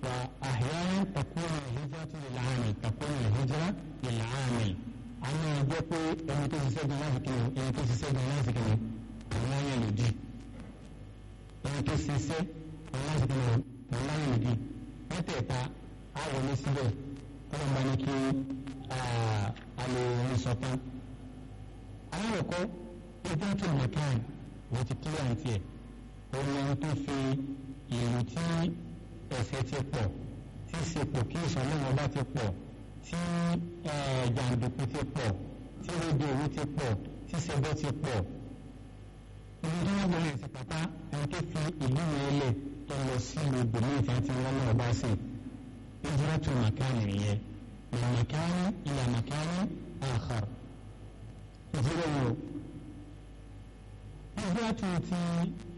وأحيانا تكون الهجرة للعامل أنا أجيبه أن تسيسد الله كنه أن تسيسد الله كنه الله يلدي أن تسيسد الله كنه الله يلدي متى أول مسجد كلام بنيكي على مسطن أنا أقول إذا في المكان وتكلم ohun tó fi ìlú tí ẹ̀ṣẹ̀ ti pọ̀ tí sepò kí ìsọ̀lọ́wọ́ bá ti pọ̀ tí jàǹdùkú ti pọ̀ tí rédíò owó ti pọ̀ tí ṣẹbọ ti pọ̀ ibi tí wọ́n gbọ́dọ̀ sí pátá ẹni tó fi ìlú yẹn lẹ̀ tó lọ sí ibòmí ìfẹ́ tí wọ́n náà bá sí ìjírá tó màkánì nìyẹn màkánì ìlà màkánì àkàr ìjírá yìí ìjírá tó ti